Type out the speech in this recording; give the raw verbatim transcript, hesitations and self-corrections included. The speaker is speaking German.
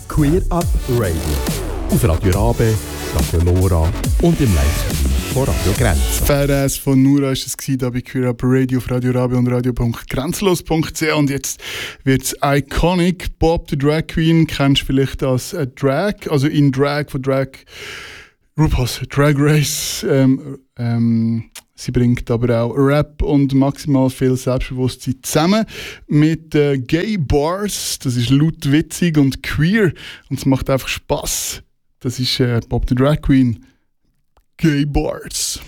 Queer Up Radio. Auf Radio Rabe, Radio Lora und im Livestream von Radio Grenzen. Fadass von Nura war es hier bei Queer Up Radio auf Radio Rabe und radio punkt grenzlos punkt c h. Und jetzt wird es iconic. Bob the Drag Queen kennst du vielleicht als äh, Drag, also in Drag von Drag RuPaul's Drag Race. Ähm, ähm, sie bringt aber auch Rap und maximal viel Selbstbewusstsein zusammen mit äh, Gay Bars. Das ist laut, witzig und queer und es macht einfach Spass. Das ist äh, Bob the Drag Queen. Gay Bars.